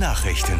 Nachrichten.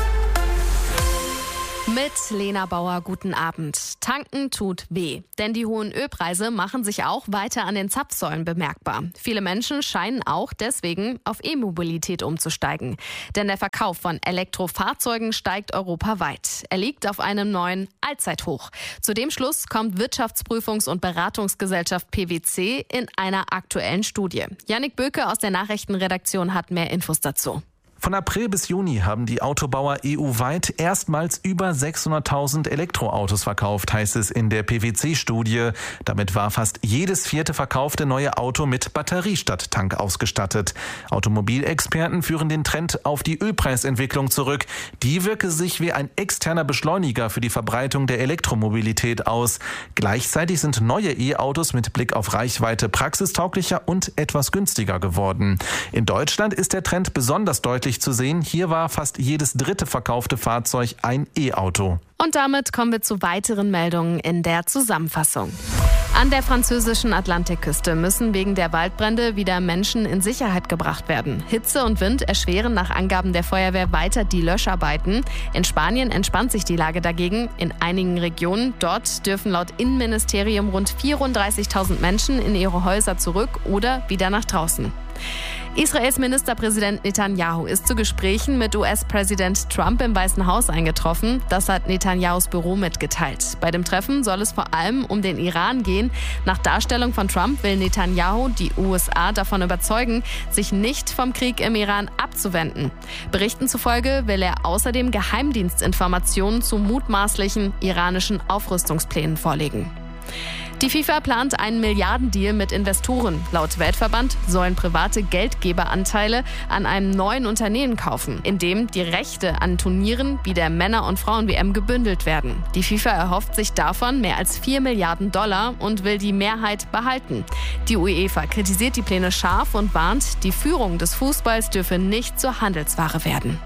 Mit Lena Bauer, guten Abend. Tanken tut weh, denn die hohen Ölpreise machen sich auch weiter an den Zapfsäulen bemerkbar. Viele Menschen scheinen auch deswegen auf E-Mobilität umzusteigen. Denn der Verkauf von Elektrofahrzeugen steigt europaweit. Er liegt auf einem neuen Allzeithoch. Zu dem Schluss kommt Wirtschaftsprüfungs- und Beratungsgesellschaft PwC in einer aktuellen Studie. Jannik Böke aus der Nachrichtenredaktion hat mehr Infos dazu. Von April bis Juni haben die Autobauer EU-weit erstmals über 600.000 Elektroautos verkauft, heißt es in der PwC-Studie. Damit war fast jedes vierte verkaufte neue Auto mit Batterie statt Tank ausgestattet. Automobilexperten führen den Trend auf die Ölpreisentwicklung zurück. Die wirke sich wie ein externer Beschleuniger für die Verbreitung der Elektromobilität aus. Gleichzeitig sind neue E-Autos mit Blick auf Reichweite praxistauglicher und etwas günstiger geworden. In Deutschland ist der Trend besonders deutlich zu sehen. Hier war fast jedes dritte verkaufte Fahrzeug ein E-Auto. Und damit kommen wir zu weiteren Meldungen in der Zusammenfassung. An der französischen Atlantikküste müssen wegen der Waldbrände wieder Menschen in Sicherheit gebracht werden. Hitze und Wind erschweren nach Angaben der Feuerwehr weiter die Löscharbeiten. In Spanien entspannt sich die Lage dagegen. In einigen Regionen dort dürfen laut Innenministerium rund 34.000 Menschen in ihre Häuser zurück oder wieder nach draußen. Israels Ministerpräsident Netanyahu ist zu Gesprächen mit US-Präsident Trump im Weißen Haus eingetroffen. Das hat Netanyahus Büro mitgeteilt. Bei dem Treffen soll es vor allem um den Iran gehen. Nach Darstellung von Trump will Netanyahu die USA davon überzeugen, sich nicht vom Krieg im Iran abzuwenden. Berichten zufolge will er außerdem Geheimdienstinformationen zu mutmaßlichen iranischen Aufrüstungsplänen vorlegen. Die FIFA plant einen Milliardendeal mit Investoren. Laut Weltverband sollen private Geldgeberanteile an einem neuen Unternehmen kaufen, in dem die Rechte an Turnieren wie der Männer- und Frauen-WM gebündelt werden. Die FIFA erhofft sich davon mehr als 4 Milliarden Dollar und will die Mehrheit behalten. Die UEFA kritisiert die Pläne scharf und warnt, die Führung des Fußballs dürfe nicht zur Handelsware werden.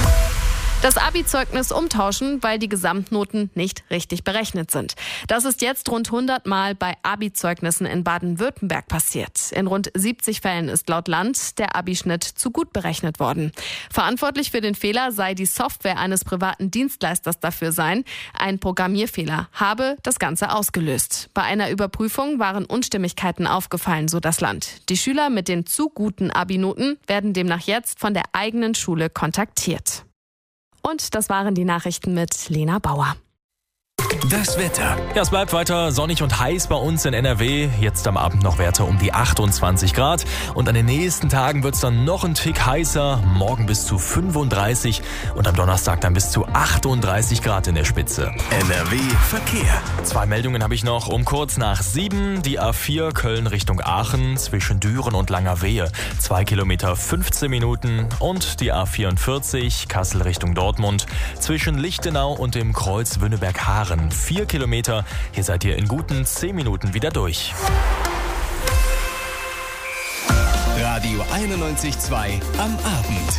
Das Abi-Zeugnis umtauschen, weil die Gesamtnoten nicht richtig berechnet sind. Das ist jetzt rund 100 Mal bei Abi-Zeugnissen in Baden-Württemberg passiert. In rund 70 Fällen ist laut Land der Abi-Schnitt zu gut berechnet worden. Verantwortlich für den Fehler sei die Software eines privaten Dienstleisters dafür sein. Ein Programmierfehler habe das Ganze ausgelöst. Bei einer Überprüfung waren Unstimmigkeiten aufgefallen, so das Land. Die Schüler mit den zu guten Abi-Noten werden demnach jetzt von der eigenen Schule kontaktiert. Und das waren die Nachrichten mit Lena Bauer. Das Wetter. Ja, es bleibt weiter sonnig und heiß bei uns in NRW. Jetzt am Abend noch Werte um die 28 Grad. Und an den nächsten Tagen wird es dann noch ein Tick heißer. Morgen bis zu 35 und am Donnerstag dann bis zu 38 Grad in der Spitze. NRW Verkehr. 2 Meldungen habe ich noch. Um kurz nach 7 die A4 Köln Richtung Aachen zwischen Düren und Langerwehe. 2 Kilometer 15 Minuten. Und die A44 Kassel Richtung Dortmund zwischen Lichtenau und dem Kreuz Wünnenberg-Haaren. 4 Kilometer. Hier seid ihr in guten 10 Minuten wieder durch. Radio 91.2 am Abend.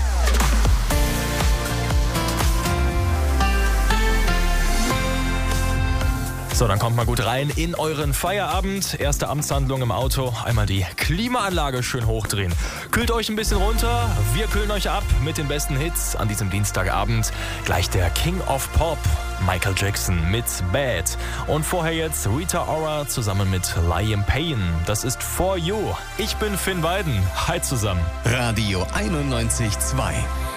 So, dann kommt mal gut rein in euren Feierabend. Erste Amtshandlung im Auto. Einmal die Klimaanlage schön hochdrehen. Kühlt euch ein bisschen runter. Wir kühlen euch ab mit den besten Hits an diesem Dienstagabend. Gleich der King of Pop, Michael Jackson mit Bad. Und vorher jetzt Rita Ora zusammen mit Liam Payne. Das ist For You. Ich bin Finn Weiden. Hi zusammen. Radio 91.2.